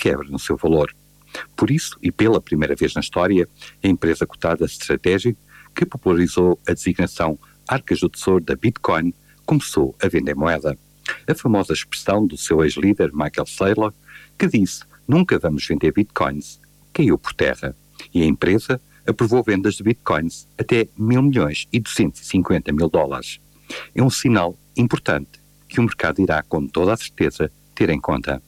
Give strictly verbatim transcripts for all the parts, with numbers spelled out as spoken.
quebra no seu valor. Por isso, e pela primeira vez na história, a empresa cotada Strategic, que popularizou a designação Arcas do Tesouro da Bitcoin, começou a vender moeda. A famosa expressão do seu ex-líder Michael Saylor, que disse "nunca vamos vender bitcoins", caiu por terra, e a empresa aprovou vendas de bitcoins até mil milhões e duzentos e cinquenta mil dólares. É um sinal importante que o mercado irá, com toda a certeza, ter em conta.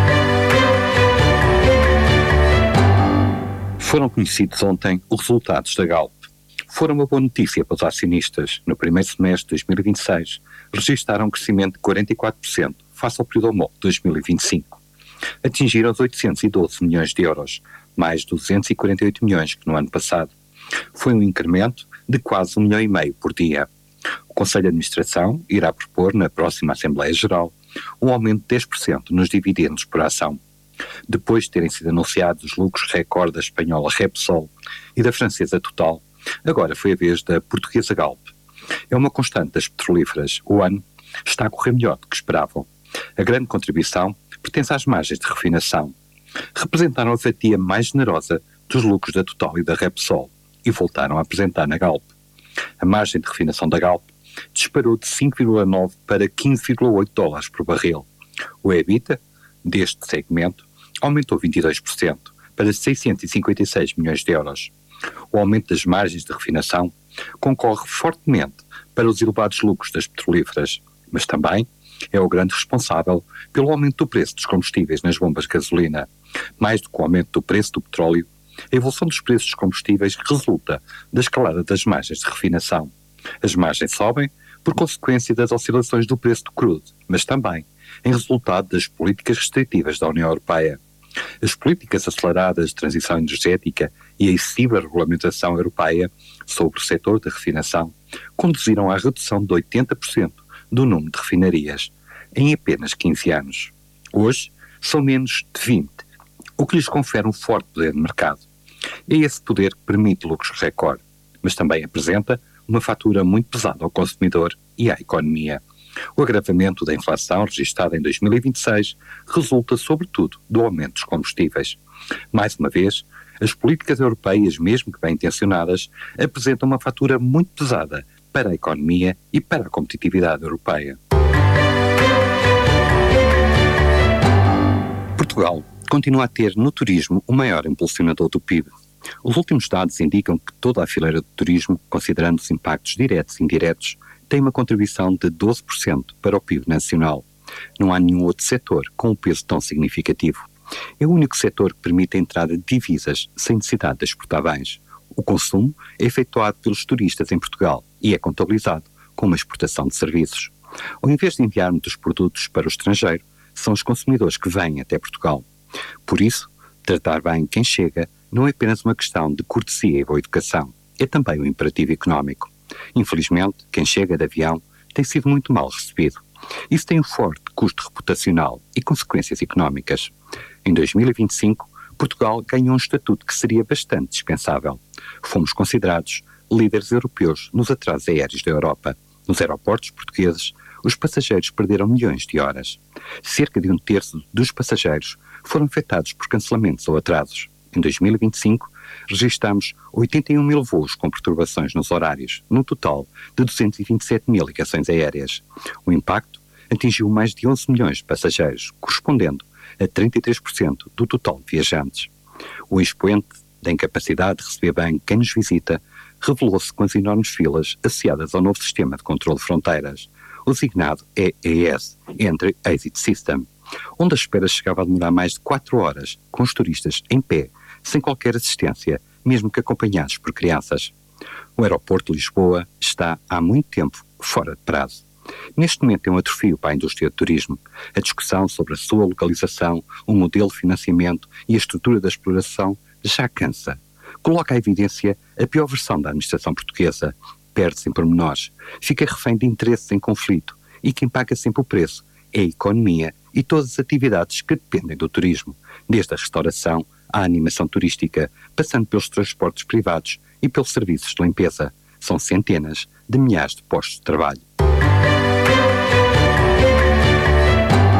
Foram conhecidos ontem os resultados da Galp. Foram uma boa notícia para os acionistas. No primeiro semestre de dois mil e vinte e seis, registaram um crescimento de quarenta e quatro por cento face ao período homólogo de dois mil e vinte e cinco. Atingiram os oitocentos e doze milhões de euros, mais duzentos e quarenta e oito milhões que no ano passado. Foi um incremento de quase um milhão e meio por dia. O Conselho de Administração irá propor na próxima Assembleia Geral um aumento de dez por cento nos dividendos por ação. Depois de terem sido anunciados os lucros recorde da espanhola Repsol e da francesa Total, agora foi a vez da portuguesa Galp. É uma constante das petrolíferas. O ano está a correr melhor do que esperavam. A grande contribuição pertence às margens de refinação. Representaram a fatia mais generosa dos lucros da Total e da Repsol e voltaram a apresentar na Galp. A margem de refinação da Galp disparou de cinco vírgula nove para quinze vírgula oito dólares por barril. O EBITDA deste segmento aumentou vinte e dois por cento para seiscentos e cinquenta e seis milhões de euros. O aumento das margens de refinação concorre fortemente para os elevados lucros das petrolíferas, mas também é o grande responsável pelo aumento do preço dos combustíveis nas bombas de gasolina. Mais do que o aumento do preço do petróleo, a evolução dos preços dos combustíveis resulta da escalada das margens de refinação. As margens sobem por consequência das oscilações do preço do crudo, mas também em resultado das políticas restritivas da União Europeia. As políticas aceleradas de transição energética e a excessiva regulamentação europeia sobre o setor da refinação conduziram à redução de oitenta por cento do número de refinarias em apenas quinze anos. Hoje são menos de vinte, o que lhes confere um forte poder de mercado. É esse poder que permite lucros recorde, mas também apresenta uma fatura muito pesada ao consumidor e à economia. O agravamento da inflação registada em dois mil e vinte e seis resulta, sobretudo, do aumento dos combustíveis. Mais uma vez, as políticas europeias, mesmo que bem intencionadas, apresentam uma fatura muito pesada para a economia e para a competitividade europeia. Portugal continua a ter no turismo o maior impulsionador do P I B. Os últimos dados indicam que toda a fileira do turismo, considerando os impactos diretos e indiretos, tem uma contribuição de doze por cento para o P I B nacional. Não há nenhum outro setor com um peso tão significativo. É o único setor que permite a entrada de divisas sem necessidade de exportar bens. O consumo é efetuado pelos turistas em Portugal e é contabilizado como uma exportação de serviços. Ao invés de enviarmos os produtos para o estrangeiro, são os consumidores que vêm até Portugal. Por isso, tratar bem quem chega não é apenas uma questão de cortesia e boa educação, é também um imperativo económico. Infelizmente, quem chega de avião tem sido muito mal recebido. Isso tem um forte custo reputacional e consequências económicas. Em dois mil e vinte e cinco, Portugal ganhou um estatuto que seria bastante dispensável. Fomos considerados líderes europeus nos atrasos aéreos da Europa. Nos aeroportos portugueses, os passageiros perderam milhões de horas. Cerca de um terço dos passageiros foram afetados por cancelamentos ou atrasos. Em dois mil e vinte e cinco, registámos oitenta e um mil voos com perturbações nos horários, num total de duzentos e vinte e sete mil ligações aéreas. O impacto atingiu mais de onze milhões de passageiros, correspondendo a trinta e três por cento do total de viajantes. O expoente da incapacidade de receber bem quem nos visita revelou-se com as enormes filas associadas ao novo sistema de controle de fronteiras, o designado E E S, Entry Exit System, onde a espera chegava a demorar mais de quatro horas, com os turistas em pé, sem qualquer assistência, mesmo que acompanhados por crianças. O aeroporto de Lisboa está há muito tempo fora de prazo. Neste momento é um atrofio para a indústria do turismo. A discussão sobre a sua localização, o modelo de financiamento e a estrutura da exploração já cansa. Coloca à evidência a pior versão da administração portuguesa. Perde-se em pormenores, fica refém de interesses em conflito e quem paga sempre o preço é a economia e todas as atividades que dependem do turismo, desde a restauração à animação turística, passando pelos transportes privados e pelos serviços de limpeza. São centenas de milhares de postos de trabalho.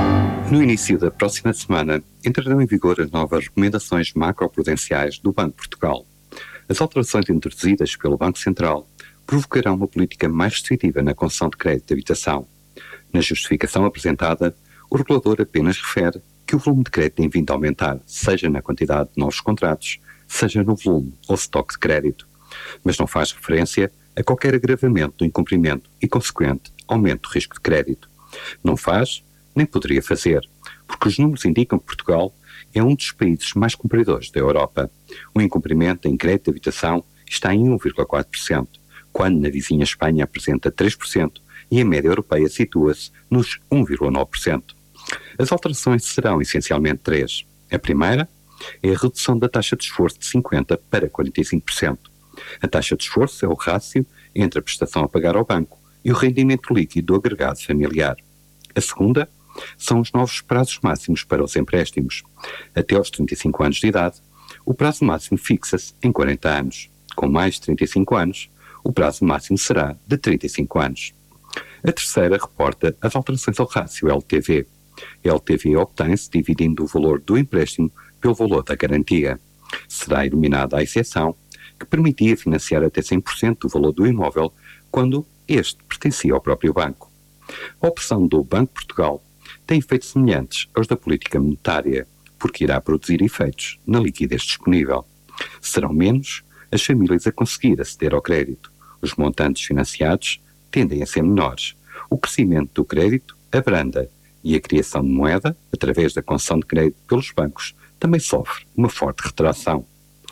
No início da próxima semana, entrarão em vigor as novas recomendações macroprudenciais do Banco de Portugal. As alterações introduzidas pelo Banco Central provocarão uma política mais restritiva na concessão de crédito de habitação. Na justificação apresentada, o regulador apenas refere que o volume de crédito tem vindo a aumentar, seja na quantidade de novos contratos, seja no volume ou estoque de crédito, mas não faz referência a qualquer agravamento do incumprimento e consequente aumento do risco de crédito. Não faz, nem poderia fazer, porque os números indicam que Portugal é um dos países mais cumpridores da Europa. O incumprimento em crédito de habitação está em um vírgula quatro por cento, quando na vizinha Espanha apresenta três por cento e a média europeia situa-se nos um vírgula nove por cento. As alterações serão essencialmente três. A primeira é a redução da taxa de esforço de cinquenta por cento para quarenta e cinco por cento. A taxa de esforço é o rácio entre a prestação a pagar ao banco e o rendimento líquido do agregado familiar. A segunda são os novos prazos máximos para os empréstimos. Até aos trinta e cinco anos de idade, o prazo máximo fixa-se em quarenta anos. Com mais de trinta e cinco anos, o prazo máximo será de trinta e cinco anos. A terceira reporta as alterações ao rácio L T V. L T V obtém-se dividindo o valor do empréstimo pelo valor da garantia. Será eliminada a exceção que permitia financiar até cem por cento do valor do imóvel quando este pertencia ao próprio banco. A opção do Banco de Portugal tem efeitos semelhantes aos da política monetária, porque irá produzir efeitos na liquidez disponível. Serão menos as famílias a conseguir aceder ao crédito. Os montantes financiados tendem a ser menores. O crescimento do crédito abranda e a criação de moeda, através da concessão de crédito pelos bancos, também sofre uma forte retração.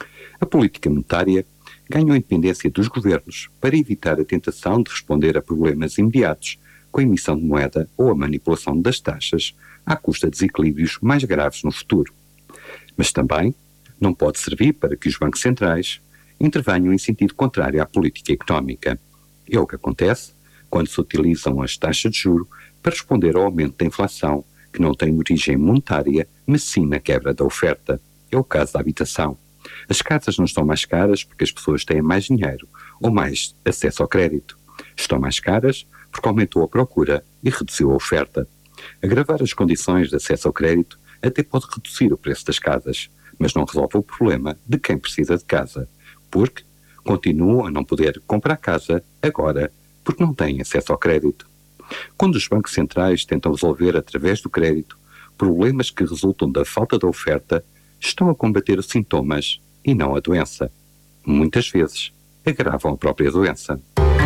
A política monetária ganhou a independência dos governos para evitar a tentação de responder a problemas imediatos com a emissão de moeda ou a manipulação das taxas à custa de desequilíbrios mais graves no futuro. Mas também não pode servir para que os bancos centrais intervenham em sentido contrário à política económica. É o que acontece quando se utilizam as taxas de juros para responder ao aumento da inflação, que não tem origem monetária, mas sim na quebra da oferta. É o caso da habitação. As casas não estão mais caras porque as pessoas têm mais dinheiro ou mais acesso ao crédito. Estão mais caras porque aumentou a procura e reduziu a oferta. Agravar as condições de acesso ao crédito até pode reduzir o preço das casas, mas não resolve o problema de quem precisa de casa, porque continuam a não poder comprar casa agora porque não têm acesso ao crédito. Quando os bancos centrais tentam resolver através do crédito problemas que resultam da falta de oferta, estão a combater os sintomas e não a doença. Muitas vezes agravam a própria doença.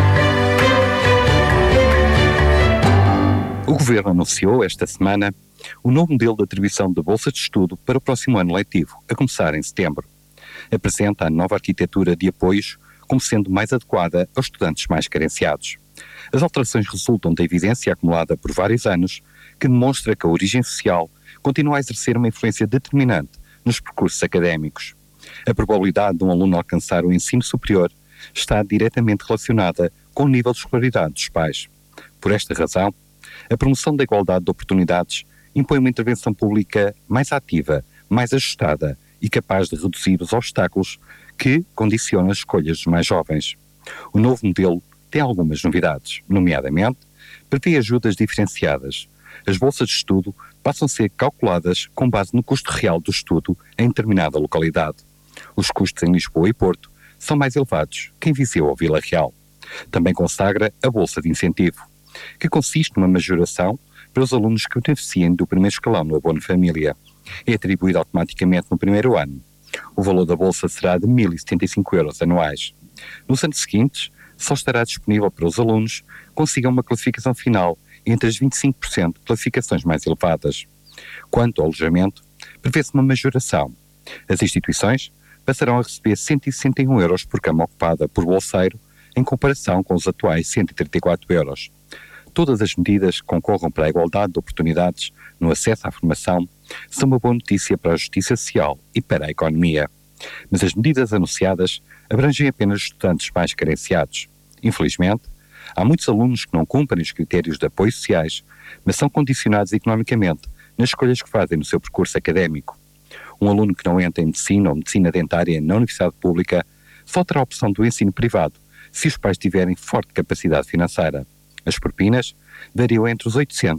O Governo anunciou esta semana o novo modelo de atribuição de bolsas de estudo para o próximo ano letivo, a começar em setembro. Apresenta a nova arquitetura de apoios como sendo mais adequada aos estudantes mais carenciados. As alterações resultam da evidência acumulada por vários anos que demonstra que a origem social continua a exercer uma influência determinante nos percursos académicos. A probabilidade de um aluno alcançar o ensino superior está diretamente relacionada com o nível de escolaridade dos pais. Por esta razão, a promoção da igualdade de oportunidades impõe uma intervenção pública mais ativa, mais ajustada e capaz de reduzir os obstáculos que condicionam as escolhas dos mais jovens. O novo modelo tem algumas novidades, nomeadamente, prevê ajudas diferenciadas. As bolsas de estudo passam a ser calculadas com base no custo real do estudo em determinada localidade. Os custos em Lisboa e Porto são mais elevados que em Viseu ou Vila Real. Também consagra a bolsa de incentivo, que consiste numa majoração para os alunos que beneficiem do primeiro escalão no abono família. É atribuído automaticamente no primeiro ano. O valor da bolsa será de mil e setenta e cinco euros anuais. Nos anos seguintes, só estará disponível para os alunos que consigam uma classificação final entre as vinte e cinco por cento de classificações mais elevadas. Quanto ao alojamento, prevê-se uma majoração. As instituições passarão a receber cento e sessenta e um euros por cama ocupada por bolseiro, em comparação com os atuais cento e trinta e quatro euros. Todas as medidas que concorram para a igualdade de oportunidades no acesso à formação são uma boa notícia para a justiça social e para a economia. Mas as medidas anunciadas abrangem apenas os estudantes mais carenciados. Infelizmente, há muitos alunos que não cumprem os critérios de apoio sociais, mas são condicionados economicamente nas escolhas que fazem no seu percurso académico. Um aluno que não entra em medicina ou medicina dentária na universidade pública só terá a opção do ensino privado se os pais tiverem forte capacidade financeira. As propinas variam entre os oitocentos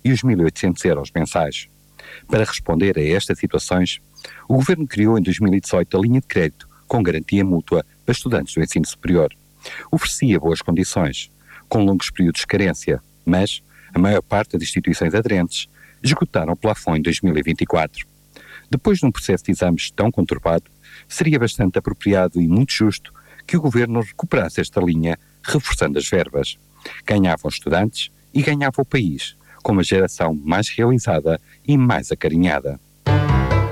e os mil e oitocentos euros mensais. Para responder a estas situações, o Governo criou em dois mil e dezoito a linha de crédito com garantia mútua para estudantes do ensino superior. Oferecia boas condições, com longos períodos de carência, mas a maior parte das instituições aderentes esgotaram o plafond em dois mil e vinte e quatro. Depois de um processo de exames tão conturbado, seria bastante apropriado e muito justo que o Governo recuperasse esta linha, reforçando as verbas. Ganhavam os estudantes e ganhava o país, com uma geração mais realizada e mais acarinhada.